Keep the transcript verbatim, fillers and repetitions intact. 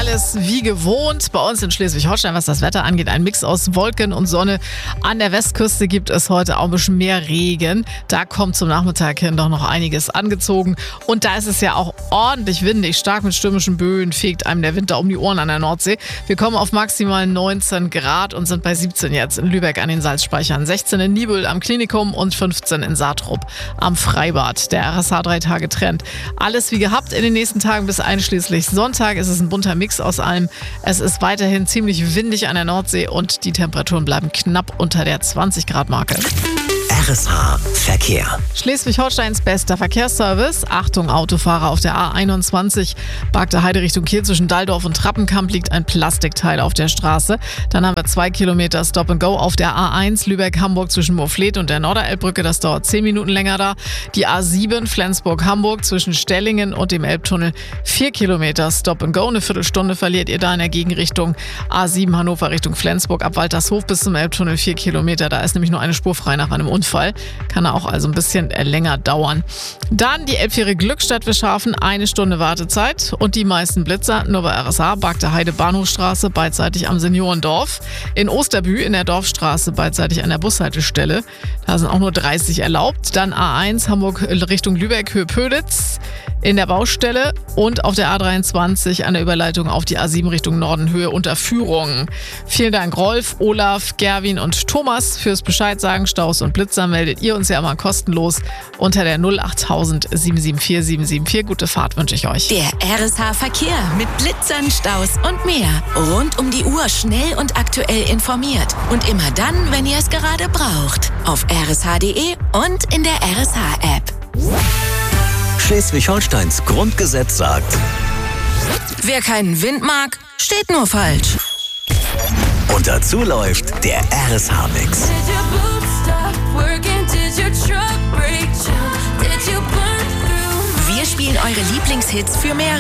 Alles wie gewohnt bei uns in Schleswig-Holstein, was das Wetter angeht. Ein Mix aus Wolken und Sonne. An der Westküste gibt es heute auch ein bisschen mehr Regen. Da kommt zum Nachmittag hin doch noch einiges angezogen. Und da ist es ja auch ordentlich windig. Stark mit stürmischen Böen fegt einem der Winter um die Ohren an der Nordsee. Wir kommen auf maximal neunzehn Grad und sind bei siebzehn jetzt in Lübeck an den Salzspeichern. sechzehn in Nibel am Klinikum und fünfzehn in Saatrup am Freibad. Der R S H drei Tage Trend. Alles wie gehabt in den nächsten Tagen bis einschließlich Sonntag. Es ist ein bunter Mix aus allem. Es ist weiterhin ziemlich windig an der Nordsee und die Temperaturen bleiben knapp unter der zwanzig Grad Marke. R S H Verkehr. Schleswig-Holsteins bester Verkehrsservice. Achtung, Autofahrer auf der A einundzwanzig. Bagde Heide Richtung Kiel zwischen Dalldorf und Trappenkamp liegt ein Plastikteil auf der Straße. Dann haben wir zwei Kilometer Stop and Go auf der A eins Lübeck-Hamburg zwischen Moorfleet und der Norderelbbrücke. Das dauert zehn Minuten länger da. Die A sieben Flensburg-Hamburg zwischen Stellingen und dem Elbtunnel. vier Kilometer Stop and Go. Eine Viertelstunde verliert ihr da in der Gegenrichtung. A sieben Hannover Richtung Flensburg ab Waltershof bis zum Elbtunnel. vier Kilometer. Da ist nämlich nur eine Spur frei nach einem Unfall. Kann er auch also ein bisschen länger dauern. Dann die Elbfähre Glückstadt Wischhafen, eine Stunde Wartezeit und die meisten Blitzer nur bei R S H, Bagde Heide Bahnhofstraße, beidseitig am Seniorendorf. In Osterbü in der Dorfstraße, beidseitig an der Bushaltestelle. Da sind auch nur dreißig erlaubt. Dann A eins Hamburg Richtung Lübeck, Höhe Pöditz in der Baustelle und auf der A dreiundzwanzig an der Überleitung auf die A sieben Richtung Norden, Höhe Unterführung. Vielen Dank Rolf, Olaf, Gerwin und Thomas fürs Bescheid sagen. Staus und Blitzer meldet ihr uns ja immer kostenlos unter der null achttausend sieben sieben vier sieben sieben vier. Gute Fahrt wünsche ich euch. Der R S H Verkehr mit Blitzern, Staus und mehr. Rund um die Uhr schnell und aktuell informiert. Und immer dann, wenn ihr es gerade braucht. Auf r s h punkt d e und in der R S H App. Schleswig-Holsteins Grundgesetz sagt: Wer keinen Wind mag, steht nur falsch. Und dazu läuft der R S H-Mix. Wir spielen eure Lieblingshits für mehr